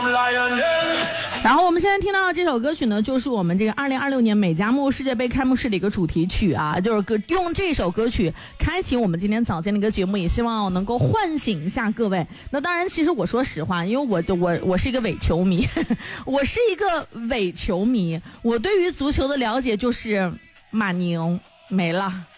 然后我们现在听到的这首歌曲呢，就是我们这个2026年美加墨世界杯开幕式的一个主题曲啊，就是用这首歌曲开启我们今天早间的一个节目，也希望能够唤醒一下各位。那当然，其实我说实话，因为我是一个伪球迷，我是一个伪球迷，我对于足球的了解就是马宁没了。